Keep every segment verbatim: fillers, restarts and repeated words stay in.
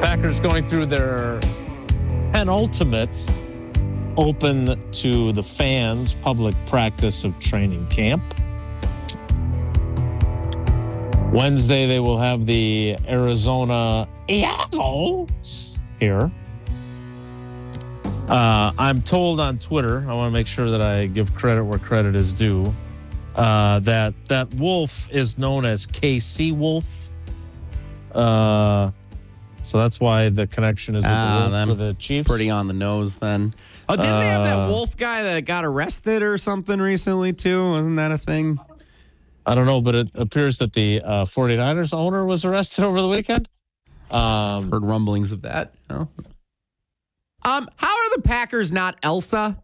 Packers going through their penultimate open to the fans public practice of training camp. Wednesday, they will have the Arizona Eagles here. Uh, I'm told on Twitter, I want to make sure that I give credit where credit is due, uh, that that wolf is known as K C Wolf. Uh, so that's why the connection is with Uh, the wolf for the Chiefs. Pretty on the nose then. Oh, didn't they have that wolf guy that got arrested or something recently too? Wasn't that a thing? I don't know, but it appears that the uh, 49ers owner was arrested over the weekend. Um, Heard rumblings of that. No. Um, how are the Packers not Elsa?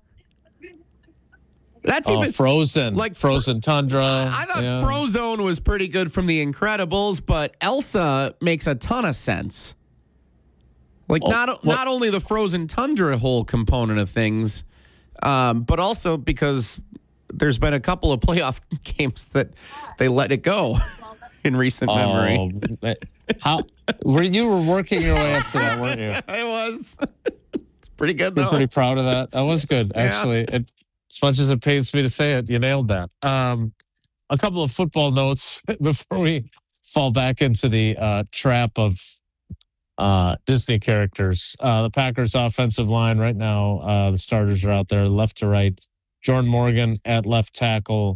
That's oh, even Frozen, like like Frozen Tundra. I thought yeah. Frozone was pretty good from The Incredibles, but Elsa makes a ton of sense. Like Oh, not what- not only the Frozen Tundra whole component of things, um, but also because there's been a couple of playoff games that they let it go in recent memory. Oh, how were you were working your way up to that, weren't you? I was. It's pretty good You're though. pretty proud of that. That was good, Yeah. actually. It, as much as it pains me to say it, you nailed that. Um, a couple of football notes before we fall back into the uh, trap of uh, Disney characters. Uh, the Packers offensive line right now, uh, the starters are out there left to right. Jordan Morgan at left tackle.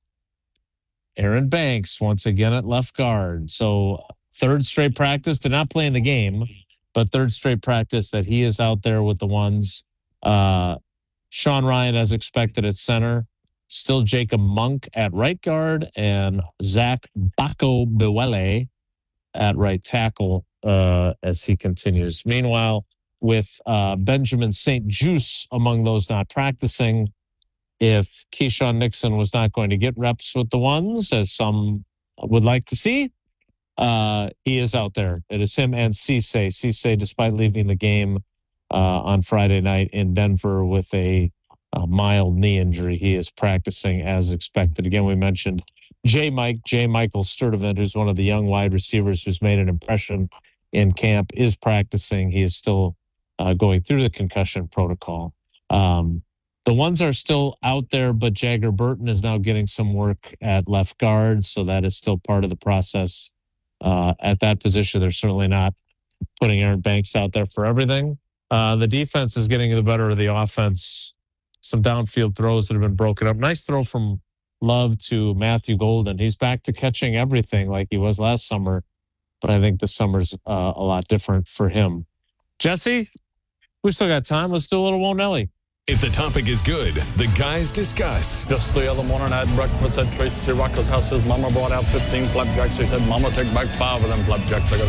Aaron Banks once again at left guard. So third straight practice, did not play in the game, but third straight practice that he is out there with the ones. Uh, Sean Ryan, as expected, at center. Still Jacob Monk at right guard and Zach Bako Bewele at right tackle uh, as he continues. Meanwhile, with uh, Benjamin Saint Juste among those not practicing, if Keyshawn Nixon was not going to get reps with the ones, as some would like to see, uh, he is out there. It is him and Cisse. Cisse, despite leaving the game uh, on Friday night in Denver with a, a mild knee injury, he is practicing as expected. Again, we mentioned J. Mike, J. Michael Sturdivant, who's one of the young wide receivers who's made an impression in camp, is practicing. He is still uh, going through the concussion protocol. Um, The ones are still out there, but Jagger Burton is now getting some work at left guard, so that is still part of the process. Uh, at that position, they're certainly not putting Aaron Banks out there for everything. Uh, the defense is getting the better of the offense. Some downfield throws that have been broken up. Nice throw from Love to Matthew Golden. He's back to catching everything like he was last summer, but I think this summer's uh, a lot different for him. Jesse, we still got time. Let's do a little Whoa Nelly. If the topic is good, the guys discuss. Just the other morning I had breakfast at Tracy Rocker's house. His mama brought out fifteen flapjacks. He said, Mama, take back five of them flapjacks. I got